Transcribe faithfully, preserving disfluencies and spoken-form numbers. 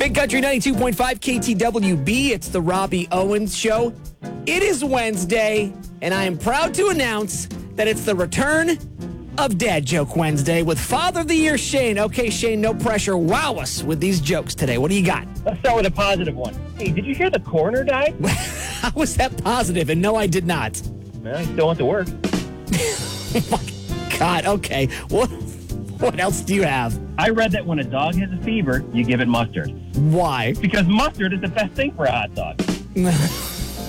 Big Country ninety-two point five K T W B. It's the Robbie Owens Show. It is Wednesday, and I am proud to announce that it's the return of Dad Joke Wednesday with Father of the Year, Shane. Okay, Shane, no pressure. Wow us with these jokes today. What do you got? Let's start with a positive one. Hey, did you hear the coroner died? How was that positive? And no, I did not. Well, he still went to work. Oh, my God. Okay. What, what else do you have? I read that when a dog has a fever, you give it mustard. Why? Because mustard is the best thing for a hot dog.